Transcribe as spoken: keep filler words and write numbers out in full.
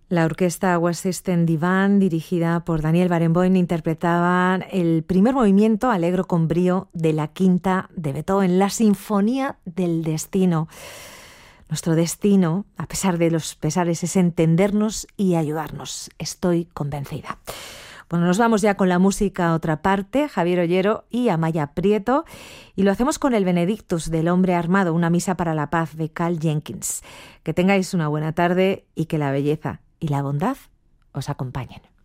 La orquesta West System Divan, dirigida por Daniel Barenboim, interpretaba el primer movimiento, Allegro con brío, de la quinta de Beethoven, la Sinfonía del Destino. Nuestro destino, a pesar de los pesares, es entendernos y ayudarnos. Estoy convencida. Bueno, nos vamos ya con la música a otra parte, Javier Ollero y Amaya Prieto, y lo hacemos con el Benedictus del hombre armado, una misa para la paz de Carl Jenkins. Que tengáis una buena tarde y que la belleza y la bondad os acompañen.